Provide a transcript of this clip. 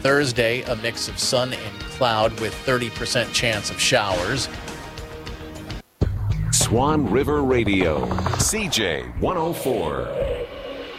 Thursday, a mix of sun and cloud with 30% chance of showers. Swan River Radio, CJ 104.